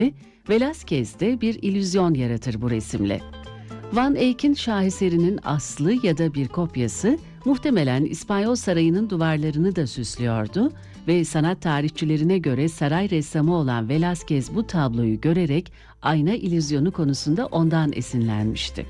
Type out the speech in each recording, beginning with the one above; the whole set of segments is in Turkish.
Velázquez de bir illüzyon yaratır bu resimle. Van Eyck'in şaheserinin aslı ya da bir kopyası muhtemelen İspanyol sarayının duvarlarını da süslüyordu ve sanat tarihçilerine göre saray ressamı olan Velázquez bu tabloyu görerek ayna illüzyonu konusunda ondan esinlenmişti.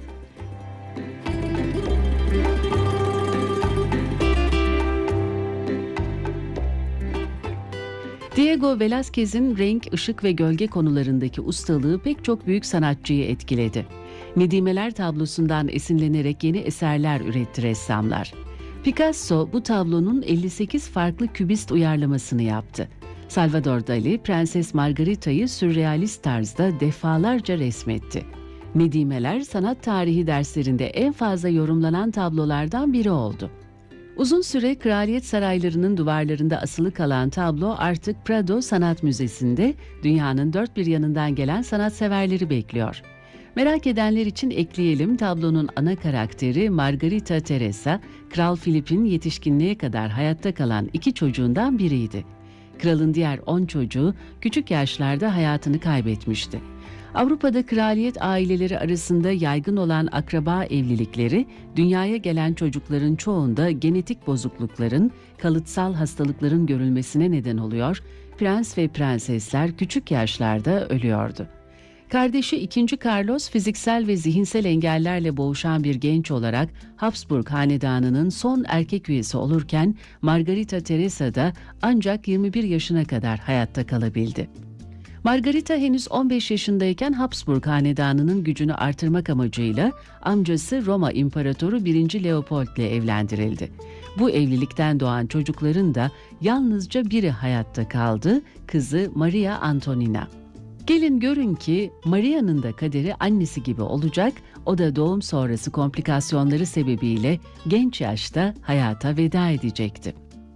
Diego Velázquez'in renk, ışık ve gölge konularındaki ustalığı pek çok büyük sanatçıyı etkiledi. Nedimeler tablosundan esinlenerek yeni eserler üretti ressamlar. Picasso bu tablonun 58 farklı kübist uyarlamasını yaptı. Salvador Dali, Prenses Margarita'yı sürrealist tarzda defalarca resmetti. Nedimeler sanat tarihi derslerinde en fazla yorumlanan tablolardan biri oldu. Uzun süre kraliyet saraylarının duvarlarında asılı kalan tablo artık Prado Sanat Müzesi'nde dünyanın dört bir yanından gelen sanatseverleri bekliyor. Merak edenler için ekleyelim, tablonun ana karakteri Margarita Teresa, Kral Filip'in yetişkinliğe kadar hayatta kalan 2 çocuğundan biriydi. Kralın diğer 10 çocuğu küçük yaşlarda hayatını kaybetmişti. Avrupa'da kraliyet aileleri arasında yaygın olan akraba evlilikleri, dünyaya gelen çocukların çoğunda genetik bozuklukların, kalıtsal hastalıkların görülmesine neden oluyor, prens ve prensesler küçük yaşlarda ölüyordu. Kardeşi 2. Carlos fiziksel ve zihinsel engellerle boğuşan bir genç olarak Habsburg hanedanının son erkek üyesi olurken Margarita Teresa da ancak 21 yaşına kadar hayatta kalabildi. Margarita henüz 15 yaşındayken Habsburg hanedanının gücünü artırmak amacıyla amcası Roma İmparatoru 1. Leopold ile evlendirildi. Bu evlilikten doğan çocukların da yalnızca biri hayatta kaldı, kızı Maria Antonina. Gelin görün ki Maria'nın da kaderi annesi gibi olacak, o da doğum sonrası komplikasyonları sebebiyle genç yaşta hayata veda edecekti.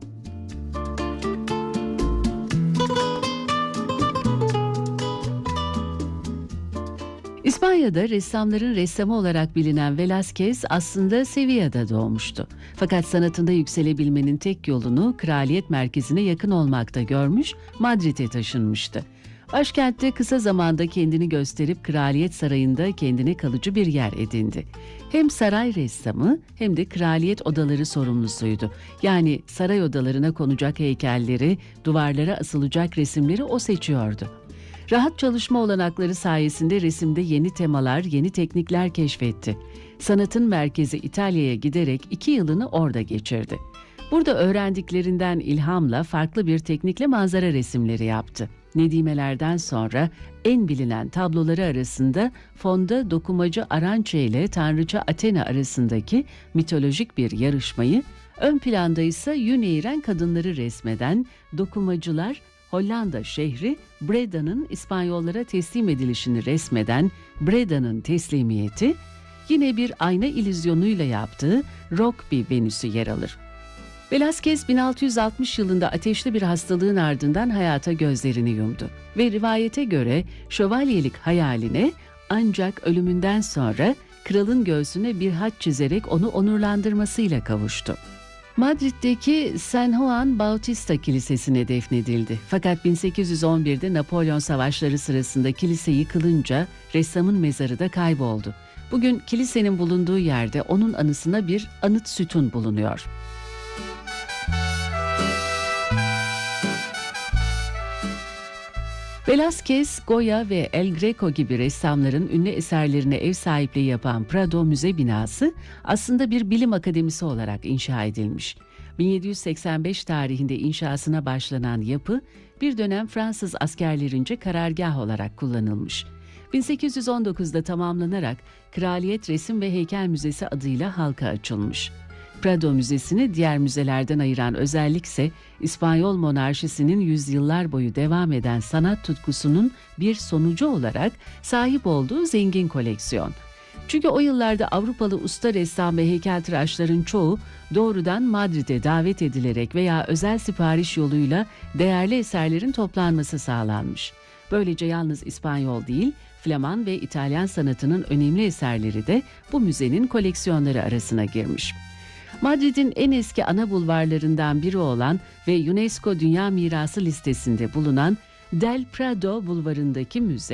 İspanya'da ressamların ressamı olarak bilinen Velázquez aslında Sevilla'da doğmuştu. Fakat sanatında yükselebilmenin tek yolunu kraliyet merkezine yakın olmakta görmüş, Madrid'e taşınmıştı. Başkentte kısa zamanda kendini gösterip kraliyet sarayında kendine kalıcı bir yer edindi. Hem saray ressamı hem de kraliyet odaları sorumlusuydu. Yani saray odalarına konacak heykelleri, duvarlara asılacak resimleri o seçiyordu. Rahat çalışma olanakları sayesinde resimde yeni temalar, yeni teknikler keşfetti. Sanatın merkezi İtalya'ya giderek 2 yılını orada geçirdi. Burada öğrendiklerinden ilhamla farklı bir teknikle manzara resimleri yaptı. Nedimelerden sonra en bilinen tabloları arasında fonda dokumacı Aranche ile tanrıça Athena arasındaki mitolojik bir yarışmayı, ön planda ise yün eğiren kadınları resmeden dokumacılar, Hollanda şehri Breda'nın İspanyollara teslim edilişini resmeden Breda'nın teslimiyeti, yine bir ayna illüzyonuyla yaptığı Rokby Venüsü yer alır. Velázquez 1660 yılında ateşli bir hastalığın ardından hayata gözlerini yumdu ve rivayete göre şövalyelik hayaline ancak ölümünden sonra kralın göğsüne bir haç çizerek onu onurlandırmasıyla kavuştu. Madrid'deki San Juan Bautista Kilisesi'ne defnedildi. Fakat 1811'de Napolyon Savaşları sırasında kilise yıkılınca ressamın mezarı da kayboldu. Bugün kilisenin bulunduğu yerde onun anısına bir anıt sütun bulunuyor. Velázquez, Goya ve El Greco gibi ressamların ünlü eserlerine ev sahipliği yapan Prado Müze binası aslında bir bilim akademisi olarak inşa edilmiş. 1785 tarihinde inşasına başlanan yapı bir dönem Fransız askerlerince karargah olarak kullanılmış. 1819'da tamamlanarak Kraliyet Resim ve Heykel Müzesi adıyla halka açılmış. Prado Müzesi'ni diğer müzelerden ayıran özellik ise İspanyol monarşisinin yüzyıllar boyu devam eden sanat tutkusunun bir sonucu olarak sahip olduğu zengin koleksiyon. Çünkü o yıllarda Avrupalı usta ressam ve heykeltıraşların çoğu doğrudan Madrid'e davet edilerek veya özel sipariş yoluyla değerli eserlerin toplanması sağlanmış. Böylece yalnız İspanyol değil, Flaman ve İtalyan sanatının önemli eserleri de bu müzenin koleksiyonları arasına girmiş. Madrid'in en eski ana bulvarlarından biri olan ve UNESCO Dünya Mirası listesinde bulunan Del Prado bulvarındaki müze,